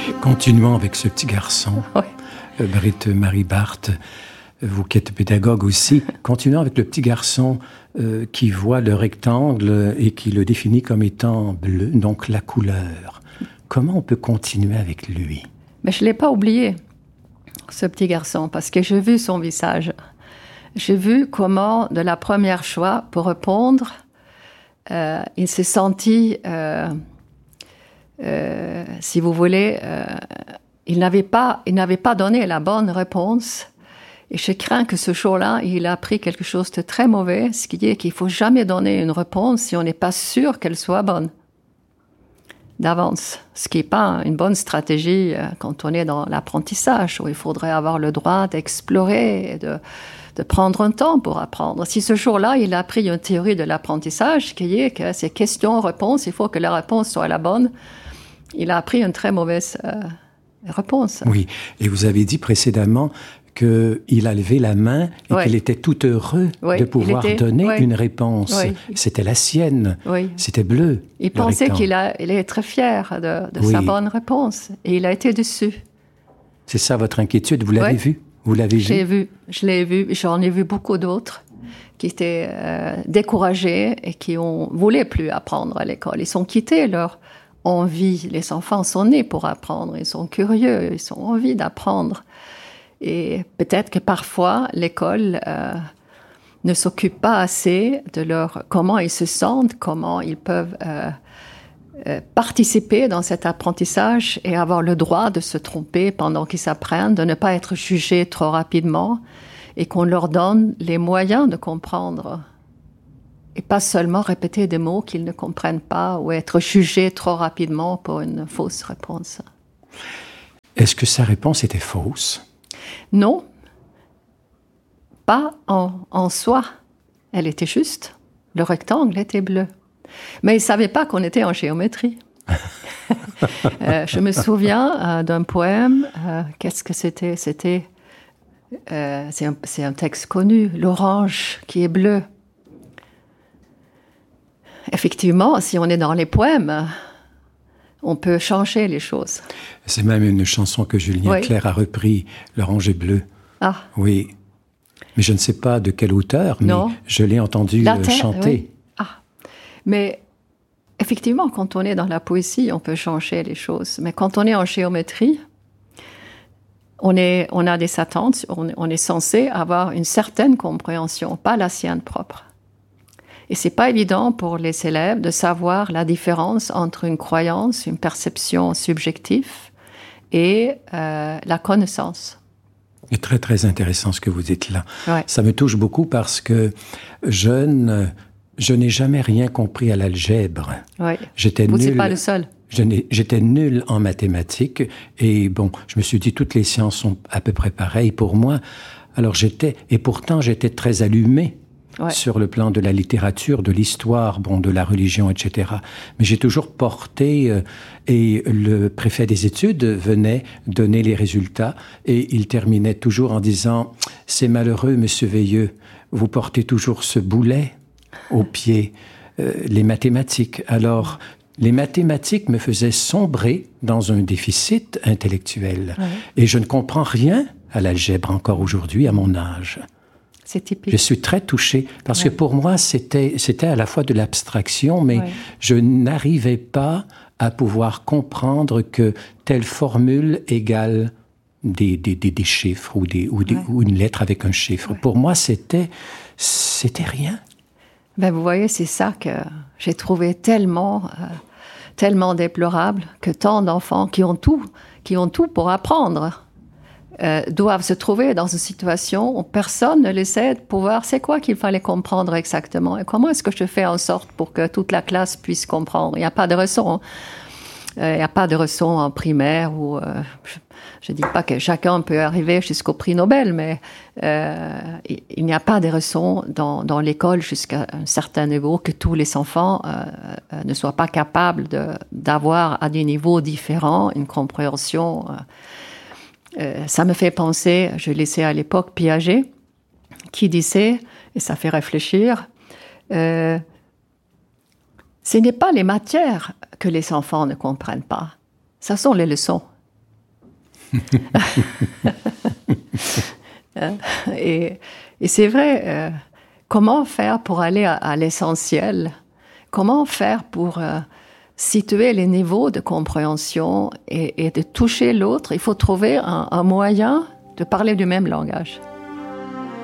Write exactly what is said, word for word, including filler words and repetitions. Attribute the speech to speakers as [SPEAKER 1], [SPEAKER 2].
[SPEAKER 1] Continuons avec ce petit garçon,
[SPEAKER 2] Oui.
[SPEAKER 1] euh, Britt Marie Barthes, vous qui êtes pédagogue aussi. Continuons avec le petit garçon euh, qui voit le rectangle et qui le définit comme étant bleu, donc la couleur. Comment on peut continuer avec lui?
[SPEAKER 2] Mais je ne l'ai pas oublié, ce petit garçon, parce que j'ai vu son visage. J'ai vu comment, de la première choix, pour répondre, euh, il s'est senti, euh, euh, si vous voulez, euh, il n'avait pas, il n'avait pas donné la bonne réponse. Et je crains que ce jour-là, il a appris quelque chose de très mauvais, ce qui est qu'il ne faut jamais donner une réponse si on n'est pas sûr qu'elle soit bonne d'avance, ce qui n'est pas une bonne stratégie quand on est dans l'apprentissage, où il faudrait avoir le droit d'explorer et de, de prendre un temps pour apprendre. Si ce jour-là, il a appris une théorie de l'apprentissage qui est que c'est question-réponse, il faut que la réponse soit la bonne, il a appris une très mauvaise euh, réponse.
[SPEAKER 1] Oui, et vous avez dit précédemment qu'il a levé la main et
[SPEAKER 2] oui.
[SPEAKER 1] qu'il était tout heureux
[SPEAKER 2] oui,
[SPEAKER 1] de pouvoir
[SPEAKER 2] était,
[SPEAKER 1] donner
[SPEAKER 2] oui.
[SPEAKER 1] une réponse.
[SPEAKER 2] Oui.
[SPEAKER 1] C'était la sienne.
[SPEAKER 2] Oui.
[SPEAKER 1] C'était bleu.
[SPEAKER 2] Il pensait
[SPEAKER 1] rectangle.
[SPEAKER 2] qu'il a, il est très fier de, de
[SPEAKER 1] oui.
[SPEAKER 2] sa bonne réponse. Et il a été déçu.
[SPEAKER 1] C'est ça votre inquiétude. Vous l'avez
[SPEAKER 2] oui.
[SPEAKER 1] vu? Vous l'avez
[SPEAKER 2] J'ai
[SPEAKER 1] vu?
[SPEAKER 2] vu. Je l'ai vu. J'en ai vu beaucoup d'autres qui étaient euh, découragés et qui ne voulaient plus apprendre à l'école. Ils ont quitté leur envie. Les enfants sont nés pour apprendre. Ils sont curieux. Ils ont envie d'apprendre. Et peut-être que parfois, l'école euh, ne s'occupe pas assez de leur, comment ils se sentent, comment ils peuvent euh, euh, participer dans cet apprentissage et avoir le droit de se tromper pendant qu'ils apprennent, de ne pas être jugés trop rapidement et qu'on leur donne les moyens de comprendre. Et pas seulement répéter des mots qu'ils ne comprennent pas ou être jugés trop rapidement pour une fausse réponse.
[SPEAKER 1] Est-ce que sa réponse était fausse?
[SPEAKER 2] Non, pas en, en soi. Elle était juste. Le rectangle était bleu. Mais il ne savait pas qu'on était en géométrie. euh, je me souviens euh, d'un poème. Euh, qu'est-ce que c'était? C'était euh, c'est, un, c'est un texte connu. L'orange qui est bleu. Effectivement, si on est dans les poèmes, on peut changer les choses.
[SPEAKER 1] C'est même une chanson que Julien
[SPEAKER 2] oui.
[SPEAKER 1] Clerc a repris, L'orange est bleu.
[SPEAKER 2] Ah.
[SPEAKER 1] Oui. Mais je ne sais pas de quel auteur, mais
[SPEAKER 2] non.
[SPEAKER 1] je l'ai entendu
[SPEAKER 2] la terre,
[SPEAKER 1] chanter.
[SPEAKER 2] Oui. Ah. Mais effectivement, quand on est dans la poésie, on peut changer les choses. Mais quand on est en géométrie, on, est, on a des attentes, on, on est censé avoir une certaine compréhension, pas la sienne propre. Et c'est pas évident pour les élèves de savoir la différence entre une croyance, une perception subjective et euh, la connaissance.
[SPEAKER 1] C'est très, très intéressant ce que vous dites là.
[SPEAKER 2] Ouais.
[SPEAKER 1] Ça me touche beaucoup parce que jeune, je n'ai jamais rien compris à l'algèbre.
[SPEAKER 2] Ouais.
[SPEAKER 1] J'étais
[SPEAKER 2] vous
[SPEAKER 1] nul.
[SPEAKER 2] n'êtes pas le seul.
[SPEAKER 1] Je n'ai, j'étais nul en mathématiques et bon, je me suis dit toutes les sciences sont à peu près pareilles pour moi. Alors j'étais, et pourtant j'étais très allumé. Ouais. Sur le plan de la littérature, de l'histoire, bon, de la religion, et cetera. Mais j'ai toujours porté, euh, et le préfet des études venait donner les résultats, et il terminait toujours en disant « C'est malheureux, monsieur Veilleux, vous portez toujours ce boulet au pied, euh, les mathématiques. » Alors, les mathématiques me faisaient sombrer dans un déficit intellectuel. Ouais. Et je ne comprends rien à l'algèbre encore aujourd'hui, à mon âge.
[SPEAKER 2] C'est typique.
[SPEAKER 1] Je suis très touché parce ouais. que pour moi, c'était, c'était à la fois de l'abstraction, mais ouais. je n'arrivais pas à pouvoir comprendre que telle formule égale des, des, des, des chiffres ou, des, ou, des, ouais. ou une lettre avec un chiffre. Ouais. Pour moi, c'était, c'était rien.
[SPEAKER 2] Ben, vous voyez, c'est ça que j'ai trouvé tellement, euh, tellement déplorable que tant d'enfants qui ont tout, qui ont tout pour apprendre, Euh, doivent se trouver dans une situation où personne ne les aide pour voir c'est quoi qu'il fallait comprendre exactement et comment est-ce que je fais en sorte pour que toute la classe puisse comprendre. Il n'y a pas de leçon. Euh, il n'y a pas de leçon en primaire où euh, je ne dis pas que chacun peut arriver jusqu'au prix Nobel, mais euh, il, il n'y a pas de leçon dans, dans l'école jusqu'à un certain niveau que tous les enfants euh, euh, ne soient pas capables de, d'avoir à des niveaux différents une compréhension. Euh, Euh, ça me fait penser, je laissais à l'époque Piaget, qui disait, et ça fait réfléchir, euh, ce n'est pas les matières que les enfants ne comprennent pas, ce sont les leçons. et, et c'est vrai, euh, comment faire pour aller à, à l'essentiel? Comment faire pour euh, situer les niveaux de compréhension et, et de toucher l'autre? Il faut trouver un, un moyen de parler du même langage.